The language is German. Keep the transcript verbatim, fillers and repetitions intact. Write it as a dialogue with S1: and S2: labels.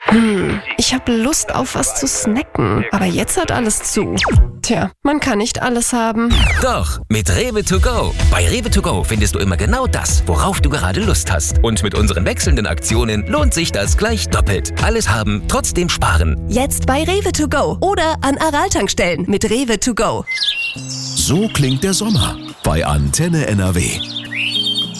S1: Hm, ich habe Lust auf was zu snacken, aber jetzt hat alles zu. Tja, man kann nicht alles haben.
S2: Doch, mit Rewe to go. Bei Rewe to go findest du immer genau das, worauf du gerade Lust hast. Und mit unseren wechselnden Aktionen lohnt sich das gleich doppelt. Alles haben, trotzdem sparen.
S3: Jetzt bei Rewe to go oder an Aral-Tankstellen mit Rewe to go.
S4: So klingt der Sommer bei Antenne N R W.